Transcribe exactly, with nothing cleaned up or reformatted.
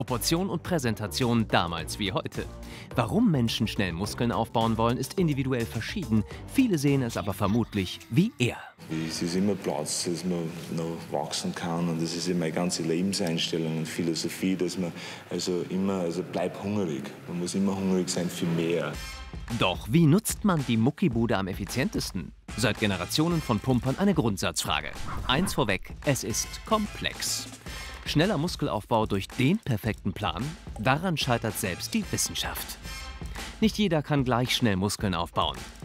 Proportion und Präsentation damals wie heute. Warum Menschen schnell Muskeln aufbauen wollen, ist individuell verschieden. Viele sehen es aber vermutlich wie er. Es ist immer Platz, dass man noch wachsen kann, und das ist immer meine ganze Lebenseinstellung und Philosophie, dass man also immer, also bleib hungrig. Man muss immer hungrig sein für mehr. Doch wie nutzt man die Muckibude am effizientesten? Seit Generationen von Pumpern eine Grundsatzfrage. Eins vorweg, es ist komplex. Schneller Muskelaufbau durch den perfekten Plan? Daran scheitert selbst die Wissenschaft. Nicht jeder kann gleich schnell Muskeln aufbauen.